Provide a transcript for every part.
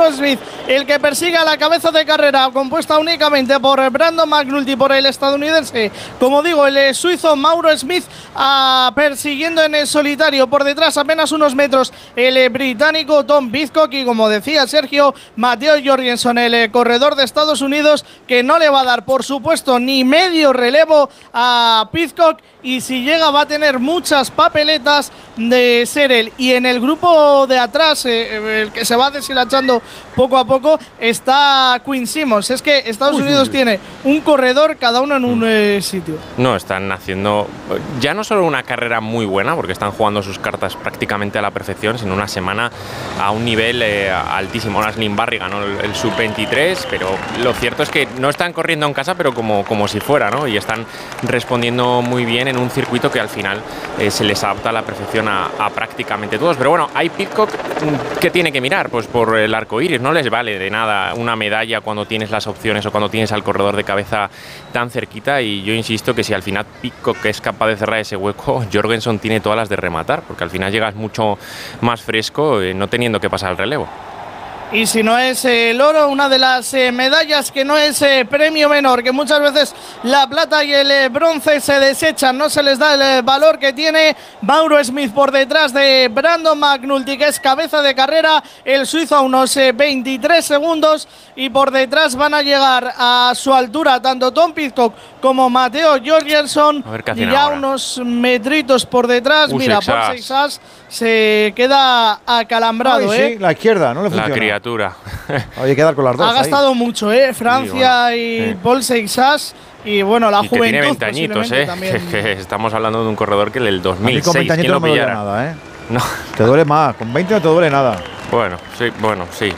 Mauro Smith el que persigue a la cabeza de carrera, compuesta únicamente por Brandon McNulty, por el estadounidense, como digo, el suizo Mauro Smith, persiguiendo en el solitario. Por detrás, apenas unos metros, el británico Tom Pidcock y, como decía Sergio, Matteo Jorgensen, el corredor de Estados Unidos, que no le va a dar, por supuesto, ni medio relevo a Pidcock, y si llega va a tener muchas papeletas de ser él. Y en el grupo de atrás, el que se va deshilachando poco a poco, está Quinn Simmons. Es que Estados Unidos tiene un corredor cada uno en un sitio. No, están haciendo ya no solo una carrera muy buena, porque están jugando sus cartas prácticamente a la perfección, sino una semana a un nivel altísimo. Naslin Barry ganó el sub-23, pero lo cierto es que no están corriendo en casa, pero como si fuera, ¿no? Y están respondiendo muy bien en un circuito que al final se les adapta a la perfección a prácticamente todos. Pero bueno, hay Pidcock que tiene que mirar, pues por el arco iris. No les vale de nada una medalla cuando tienes las opciones o cuando tienes al corredor de cabeza tan cerquita. Y yo insisto que si al final Pidcock es capaz de cerrar ese hueco, Jorgensen tiene todas las de rematar, porque al final llegas mucho más fresco, no teniendo que pasar el relevo. Y si no es el oro, una de las medallas que no es premio menor, que muchas veces la plata y el bronce se desechan, no se les da el valor que tiene. Mauro Smith por detrás de Brandon McNulty, que es cabeza de carrera, el suizo a unos 23 segundos, y por detrás van a llegar a su altura tanto Tom Pidcock como Matteo Jorgensen, y ya ahora unos metritos por detrás. Mira, Paul Seixas se queda acalambrado. Sí, la izquierda, no le funciona. La criatura. Hay que quedar con las dos. Ha gastado mucho, Francia y Paul Seixas. Y bueno, la juventud. Tiene 20 añitos, que estamos hablando de un corredor que en el 2006 con 20 años no me duele nada, No. Te duele más, con 20 no te duele nada. Bueno, sí.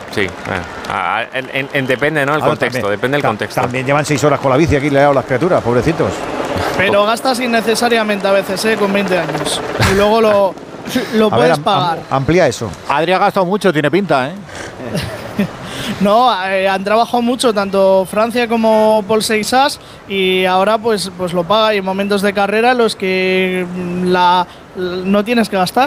Depende, ¿no? El contexto, depende del contexto. También llevan 6 horas con la bici aquí leados las criaturas, pobrecitos. Pero gastas innecesariamente a veces, con 20 años. Y luego lo puedes pagar. Amplía eso. Adri ha gastado mucho, tiene pinta, No, han trabajado mucho tanto Francia como Paul Seixas, y ahora pues lo paga. Y en momentos de carrera los que no tienes que gastar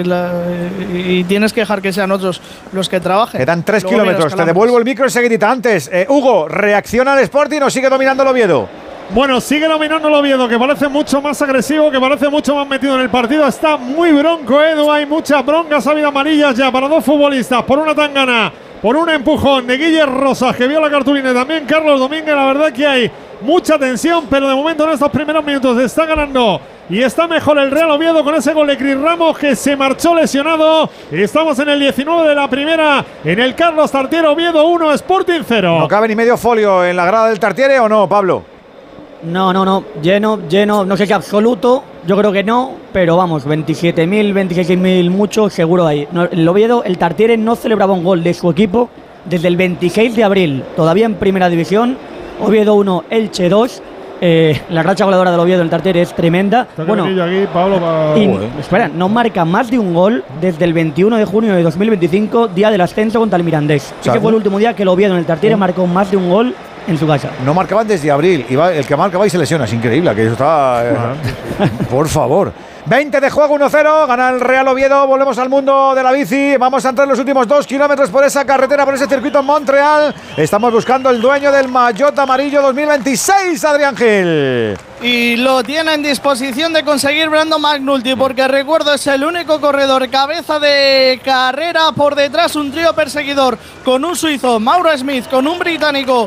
y tienes que dejar que sean otros los que trabajen. Quedan 3 kilómetros. Te devuelvo el micro enseguidita. Antes, Hugo, ¿reacciona al Sporting o sigue dominando el Oviedo? Bueno, sigue dominando el Oviedo, que parece mucho más agresivo, que parece mucho más metido en el partido. Está muy bronco, Edu. Hay muchas broncas, ha habido amarillas ya para dos futbolistas. Por una tangana, por un empujón de Guille Rosas, que vio la cartulina, y también Carlos Domínguez. La verdad que hay mucha tensión, pero de momento en estos primeros minutos está ganando y está mejor el Real Oviedo con ese gol de Cris Ramos, que se marchó lesionado. Estamos en el 19 de la primera, en el Carlos Tartiere. Oviedo 1, Sporting 0. ¿No cabe ni medio folio en la grada del Tartiere o no, Pablo? No, lleno, no sé si absoluto, yo creo que no, pero vamos, 27.000, 26.000 mucho, seguro hay. No, el Oviedo, el Tartiere no celebraba un gol de su equipo desde el 26 de abril, todavía en primera división. Oviedo 1, Elche 2. La racha goleadora del Oviedo, el Tartiere, es tremenda. Bueno, aquí, Pablo, espera, no marca más de un gol desde el 21 de junio de 2025, día del ascenso contra el Mirandés. Sí, que fue el último día que el Oviedo en el Tartiere marcó más de un gol en su casa. No marcaban desde abril. El que marca va y se lesiona. Es increíble, que eso está. Por favor. 20 de juego, 1-0. Gana el Real Oviedo. Volvemos al mundo de la bici. Vamos a entrar en los últimos 2 kilómetros por esa carretera, por ese circuito en Montreal. Estamos buscando el dueño del maillot amarillo 2026, Adrián Gil. Y lo tiene en disposición de conseguir Brandon McNulty, porque recuerdo, es el único corredor cabeza de carrera. Por detrás un trío perseguidor con un suizo, Mauro Smith, con un británico,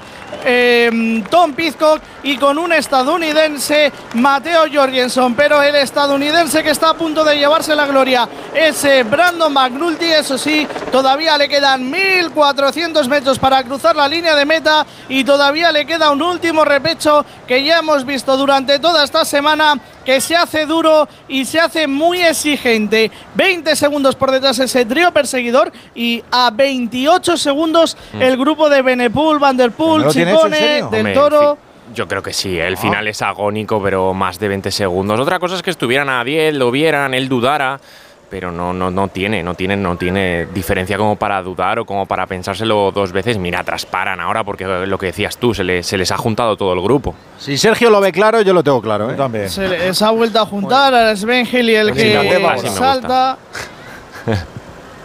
Tom Pidcock, y con un estadounidense, Matteo Jorgensen. Pero el estadounidense que está a punto de llevarse la gloria es Brandon McNulty. Eso sí, todavía le quedan 1.400 metros para cruzar la línea de meta, y todavía le queda un último repecho que ya hemos visto durante toda esta semana, que se hace duro y se hace muy exigente. 20 segundos por detrás ese trío perseguidor, y a 28 segundos el grupo de Benepool, Van der Poel, Chicone, Del Toro. Yo creo que sí, el final es agónico, pero más de 20 segundos. Otra cosa es que estuvieran a 10, lo vieran, él dudara, pero no tiene diferencia como para dudar o como para pensárselo dos veces. Mira, trasparan ahora, porque lo que decías tú, se les ha juntado todo el grupo. Si Sergio lo ve claro, yo lo tengo claro, también. Se les ha vuelto a juntar a Sven Heli, el que salta.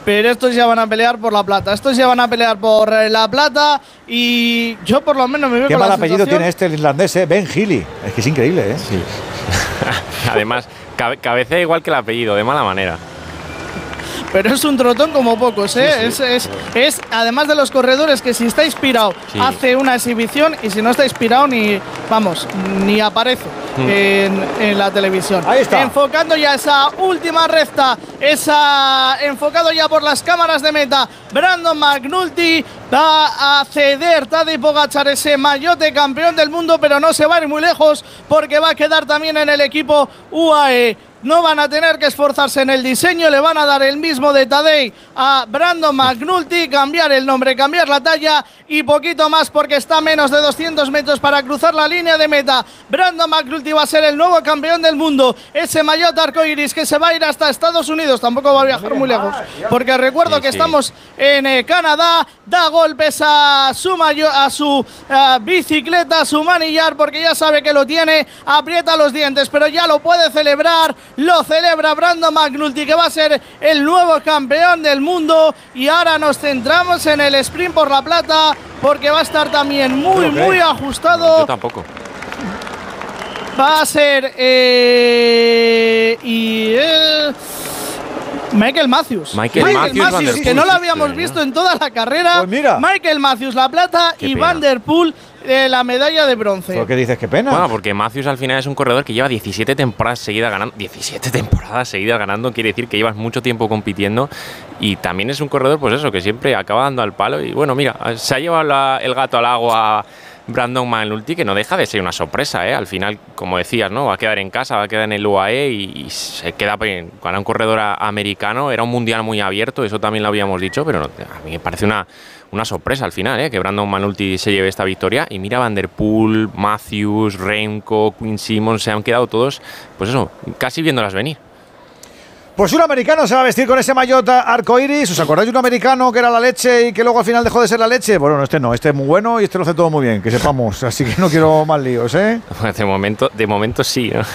pero estos ya van a pelear por la plata. Estos ya van a pelear por la plata y yo por lo menos me veo Qué con mal la apellido sensación. tiene este el irlandés, Ben Healy. Es que es increíble, ¿eh? Sí. Además, cabecea igual que el apellido, de mala manera. Pero es un trotón como pocos, ¿eh? Sí. Es además de los corredores que si está inspirado hace una exhibición y si no está inspirado ni aparece en la televisión. Ahí está. Enfocando ya esa última recta, enfocado ya por las cámaras de meta, Brandon McNulty va a ceder Tadej Pogačar ese maillot campeón del mundo, pero no se va a ir muy lejos porque va a quedar también en el equipo UAE. No van a tener que esforzarse en el diseño, le van a dar el mismo de Tadej a Brandon McNulty, cambiar el nombre, cambiar la talla y poquito más porque está a menos de 200 metros para cruzar la línea de meta. Brandon McNulty va a ser el nuevo campeón del mundo. Ese maillot arcoiris que se va a ir hasta Estados Unidos, tampoco va a viajar muy lejos, porque recuerdo que estamos en Canadá. Da golpes a su bicicleta, a su manillar, porque ya sabe que lo tiene, aprieta los dientes, pero ya lo puede celebrar. Lo celebra Brandon McNulty, que va a ser el nuevo campeón del mundo. Y ahora nos centramos en el sprint por la plata, porque va a estar también muy ajustado. Yo tampoco. Va a ser Michael Matthews. Michael Matthews, que no lo habíamos visto en toda la carrera. Pues mira. Michael Matthews la plata y Van der Poel la medalla de bronce. ¿Por qué dices qué pena? Bueno, porque Matthews al final es un corredor que lleva 17 temporadas seguidas ganando. 17 temporadas seguidas ganando quiere decir que llevas mucho tiempo compitiendo y también es un corredor, pues eso, que siempre acaba dando al palo. Y bueno, mira, se ha llevado el gato al agua Brandon McNulty, que no deja de ser una sorpresa, ¿eh? Al final, como decías, ¿no? Va a quedar en casa, va a quedar en el UAE y se queda para un corredor americano. Era un mundial muy abierto, eso también lo habíamos dicho, pero a mí me parece una sorpresa al final, que Brandon McNulty se lleve esta victoria. Y mira, Van der Poel, Matthews, Remco, Quinn Simmons, se han quedado todos, pues eso, casi viéndolas venir. Pues un americano se va a vestir con ese maillot arcoiris. ¿Os acordáis de un americano que era la leche y que luego al final dejó de ser la leche? Bueno, no, este es muy bueno y este lo hace todo muy bien, que sepamos. Así que no quiero más líos, ¿eh? De momento sí, ¿no?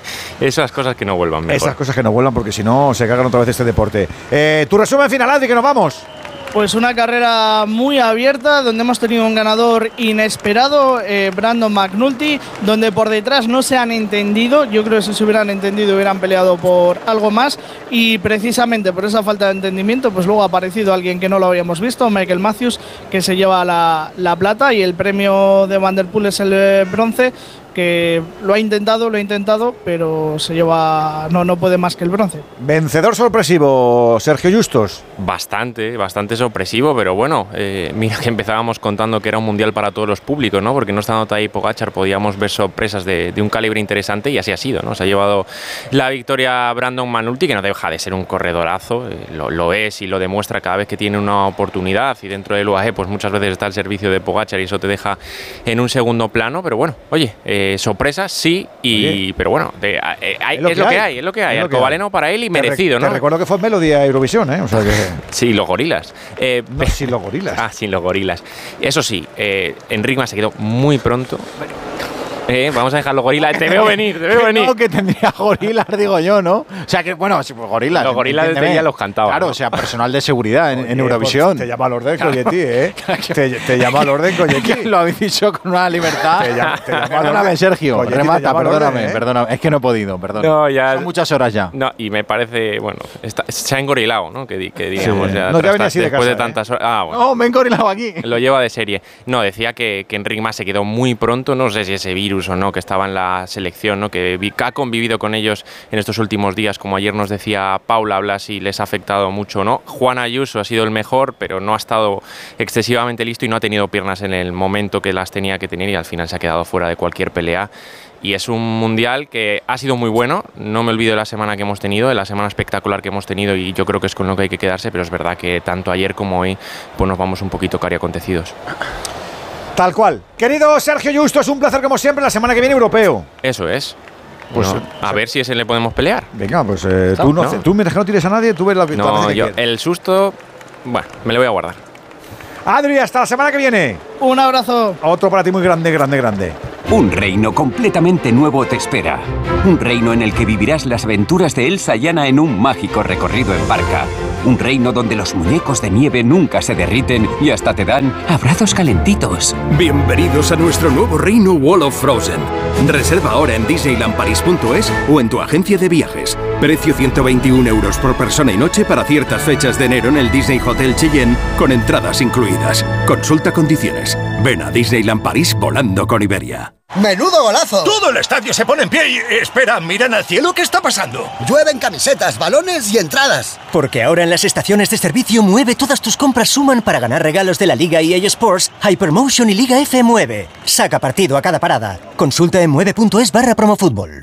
Esas cosas que no vuelvan mejor. Esas cosas que no vuelvan porque si no se cagan otra vez este deporte. Tu resumen final, Adri, que nos vamos. Pues una carrera muy abierta, donde hemos tenido un ganador inesperado, Brandon McNulty, donde por detrás no se han entendido. Yo creo que si se hubieran entendido hubieran peleado por algo más, y precisamente por esa falta de entendimiento pues luego ha aparecido alguien que no lo habíamos visto, Michael Matthews, que se lleva la plata, y el premio de Van der Poel es el bronce, que lo ha intentado, pero se lleva, no puede más que el bronce. Vencedor sorpresivo, Sergio Justos. Bastante sorpresivo, pero bueno, mira que empezábamos contando que era un mundial para todos los públicos, ¿no? Porque no estando Tadej Pogačar podíamos ver sorpresas de un calibre interesante, y así ha sido, ¿no? Se ha llevado la victoria Brandon McNulty, que no deja de ser un corredorazo, lo es y lo demuestra cada vez que tiene una oportunidad, y dentro del UAE pues muchas veces está al servicio de Pogačar y eso te deja en un segundo plano, pero bueno, oye, sorpresas sí, pero bueno, es lo que hay. Alcobaleno para él y merecido, ¿no? Te recuerdo que fue Melody a Eurovisión, ¿eh? O sea que... Sí, los gorilas. No, sin los gorilas. Sin los gorilas. Eso sí, Enric se quedó muy pronto. Vamos a dejar los gorilas. Te veo venir. No, que tendría gorilas, digo yo, ¿no? O sea, que bueno, sí, pues gorilas. Los gorilas de ella los cantaba. Claro, ¿no? O sea, personal de seguridad en Eurovisión. Te llama Lord Colletti, ¿eh? Te llama Lord Colletti. Lo habéis dicho con una libertad. Te llama perdóname, Sergio. Colletti, remata, perdóname, ¿eh? perdóname. Es que no he podido, perdón. No, ya, son muchas horas ya. No, y me parece, bueno, se ha engorilado, ¿no? Que digamos, sí. ya, No, ya venía así después de de casa, tantas horas. Bueno. No, me he engorilado aquí. Lo lleva de serie. No, decía que Enric se quedó muy pronto, no sé si ese virus o no, que estaba en la selección, ¿no? Que ha convivido con ellos en estos últimos días, como ayer nos decía Paula, habla si les ha afectado mucho o no. Juan Ayuso ha sido el mejor, pero no ha estado excesivamente listo y no ha tenido piernas en el momento que las tenía que tener, y al final se ha quedado fuera de cualquier pelea. Y es un mundial que ha sido muy bueno, no me olvido de la semana que hemos tenido, de la semana espectacular que hemos tenido, y yo creo que es con lo que hay que quedarse, pero es verdad que tanto ayer como hoy pues nos vamos un poquito cariacontecidos. Tal cual. Querido Sergio Justo, es un placer como siempre. La semana que viene europeo. Eso es. Pues, no, a ver si ese le podemos pelear. Venga, pues tú mientras que no tires a nadie, tú ves la victoria. No, yo el susto, bueno, me lo voy a guardar. Adri, hasta la semana que viene. Un abrazo. Otro para ti muy grande. Un reino completamente nuevo te espera. Un reino en el que vivirás las aventuras de Elsa y Anna en un mágico recorrido en barca. Un reino donde los muñecos de nieve nunca se derriten y hasta te dan abrazos calentitos. Bienvenidos a nuestro nuevo reino Wall of Frozen. Reserva ahora en disneylandparis.es o en tu agencia de viajes. Precio 121 euros por persona y noche para ciertas fechas de enero en el Disney Hotel Cheyenne con entradas incluidas. Consulta condiciones. Ven a Disneyland París volando con Iberia. ¡Menudo golazo! Todo el estadio se pone en pie y... Espera, miran al cielo, ¿qué está pasando? Llueven camisetas, balones y entradas. Porque ahora en las estaciones de servicio Mueve todas tus compras suman para ganar regalos de la Liga EA Sports, Hypermotion y Liga F Mueve. Saca partido a cada parada. Consulta en mueve.es/promofutbol.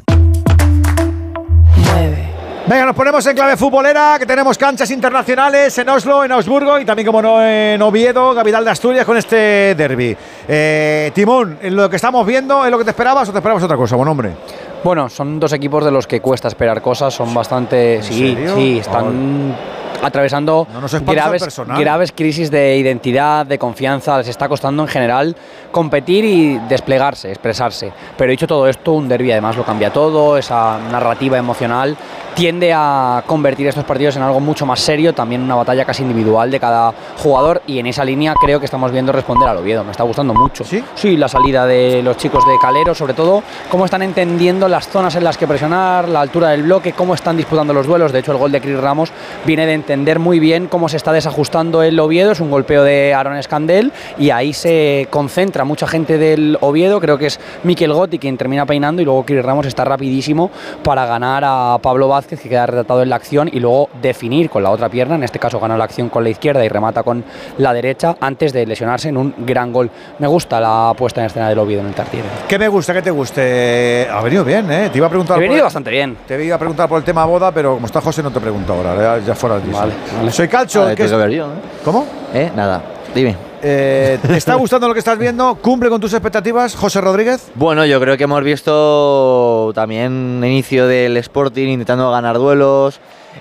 Venga, nos ponemos en clave futbolera, que tenemos canchas internacionales en Oslo, en Augsburgo y también, como no, en Oviedo, capital de Asturias, con este derbi. Timón, lo que estamos viendo, ¿es lo que te esperabas o te esperabas otra cosa, buen hombre? Bueno, son dos equipos de los que cuesta esperar cosas, son bastante... Sí, están atravesando graves crisis de identidad, de confianza, les está costando en general competir y desplegarse, expresarse. Pero dicho todo esto, un derbi además lo cambia todo, esa narrativa emocional tiende a convertir estos partidos en algo mucho más serio, también una batalla casi individual de cada jugador, y en esa línea creo que estamos viendo responder al Oviedo. Me está gustando mucho. Sí, la salida de los chicos de Calero, sobre todo cómo están entendiendo las zonas en las que presionar, la altura del bloque, cómo están disputando los duelos. De hecho, el gol de Chris Ramos viene de entender muy bien cómo se está desajustando el Oviedo. Es un golpeo de Aaron Escandel y ahí se concentra mucha gente del Oviedo. Creo que es Mikel Gotti quien termina peinando, y luego Chris Ramos está rapidísimo para ganar a Pablo Vázquez, que queda retratado en la acción, y luego definir con la otra pierna. En este caso gana la acción con la izquierda y remata con la derecha antes de lesionarse en un gran gol. Me gusta la puesta en escena del Oviedo en el Tartiere. ¿Qué me gusta? ¿Qué te guste? Ha venido bien, ¿eh? Te iba a preguntar. He venido bastante bien. Te iba a preguntar por el tema boda, pero como está José no te pregunto ahora, ya fuera del vale. Soy Calcho. Vale, tengo que ver yo, ¿eh? ¿Cómo? Nada, dime. ¿Te está gustando lo que estás viendo? ¿Cumple con tus expectativas, José Rodríguez? Bueno, yo creo que hemos visto también inicio del Sporting intentando ganar duelos,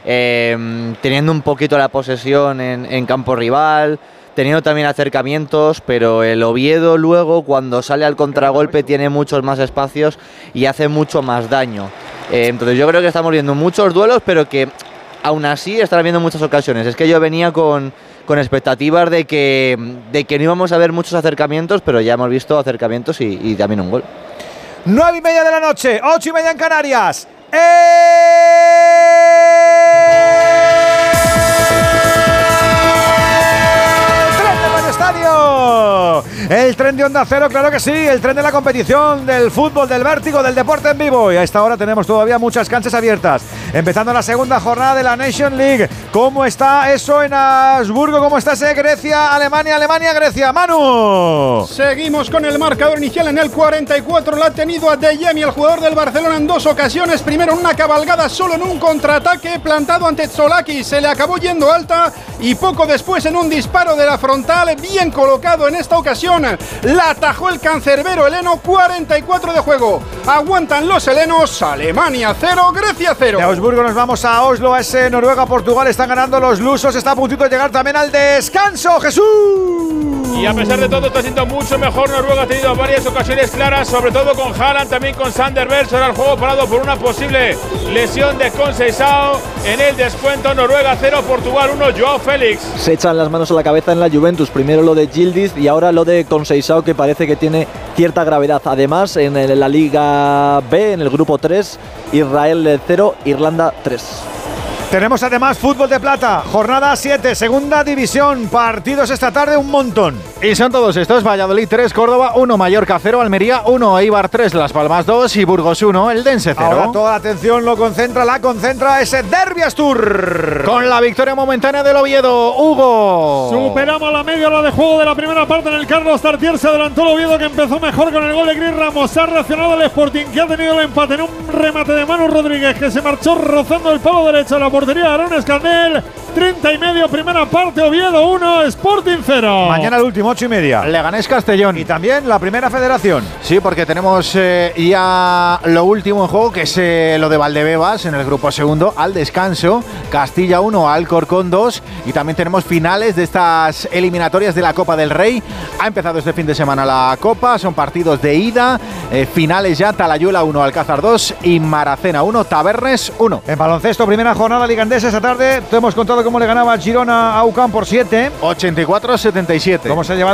teniendo un poquito la posesión en campo rival, teniendo también acercamientos, pero el Oviedo luego, cuando sale al contragolpe, tiene muchos más espacios y hace mucho más daño. Entonces yo creo que estamos viendo muchos duelos, pero que aún así están viendo muchas ocasiones. Es que yo venía con expectativas de que no íbamos a ver muchos acercamientos, pero ya hemos visto acercamientos y también un gol. 9:30 de la noche, 8:30 en Canarias. El tren de Onda Cero, claro que sí, el tren de la competición, del fútbol, del vértigo, del deporte en vivo. Y a esta hora tenemos todavía muchas canchas abiertas. Empezando la segunda jornada de la Nation League. ¿Cómo está eso en Augsburgo? ¿Cómo está ese Grecia, Alemania, Grecia? ¡Manu! Seguimos con el marcador inicial en el 44. La ha tenido a De Jemi, el jugador del Barcelona, en dos ocasiones. Primero en una cabalgada, solo en un contraataque plantado ante Tzolaki. Se le acabó yendo alta, y poco después en un disparo de la frontal, bien colocado en esta ocasión, la atajó el cancerbero heleno. 44 de juego. Aguantan los helenos. Alemania 0, Grecia 0. De Augsburgo nos vamos a Oslo, a ese Noruega-Portugal. Están ganando los lusos. Está a puntito de llegar también al descanso. ¡Jesús! Y a pesar de todo está siendo mucho mejor. Noruega ha tenido varias ocasiones claras, sobre todo con Haaland, también con Sander Berg. Ahora el juego parado por una posible lesión de Conceição. En el descuento, Noruega 0, Portugal 1, Joao Félix. Se echan las manos a la cabeza en la Juventus. Primero lo de Yildiz y ahora lo de Conceição, que parece que tiene cierta gravedad. Además, en la Liga B, en el grupo 3, Israel 0, Irlanda 3. Tenemos además fútbol de plata, jornada 7, segunda división, partidos esta tarde un montón. Y son todos estos: Valladolid 3, Córdoba 1, Mallorca 0, Almería 1, Eibar 3, Las Palmas 2 y Burgos 1, Eldense 0. Ahora toda la atención la concentra ese Derbi Astur. Con la victoria momentánea del Oviedo, Hugo. Superamos la media hora de juego de la primera parte en el Carlos Tartiere. Se adelantó el Oviedo, que empezó mejor con el gol de Chris Ramos. Ha reaccionado el Sporting, que ha tenido el empate en un remate de Manu Rodríguez, que se marchó rozando el palo derecho a la portería. Aaron Escandel, 30:30, primera parte, Oviedo 1, Sporting 0. Mañana el último, 8:30. Leganés Castellón. Y también la primera federación. Sí, porque tenemos ya lo último en juego, que es lo de Valdebebas en el grupo segundo, al descanso. Castilla 1, Alcorcón 2. Y también tenemos finales de estas eliminatorias de la Copa del Rey. Ha empezado este fin de semana la Copa, son partidos de ida. Finales ya: Talayuela 1, Alcázar 2 y Maracena 1, Tabernes 1. En baloncesto, primera jornada ligandesa esta tarde. Te hemos contado cómo le ganaba Girona a UCAM por 7. 84-77. ¿Cómo se ha llevado